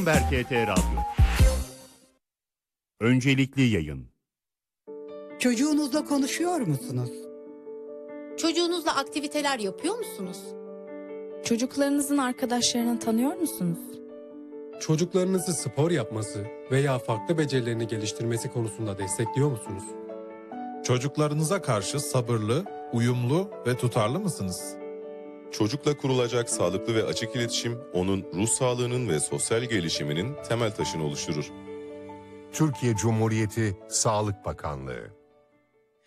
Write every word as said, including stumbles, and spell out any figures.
Bloomberg T T Radyo. Öncelikli yayın. Çocuğunuzla konuşuyor musunuz? Çocuğunuzla aktiviteler yapıyor musunuz? Çocuklarınızın arkadaşlarını tanıyor musunuz? Çocuklarınızı spor yapması veya farklı becerilerini geliştirmesi konusunda destekliyor musunuz? Çocuklarınıza karşı sabırlı, uyumlu ve tutarlı mısınız? Çocukla kurulacak sağlıklı ve açık iletişim, onun ruh sağlığının ve sosyal gelişiminin temel taşını oluşturur. Türkiye Cumhuriyeti Sağlık Bakanlığı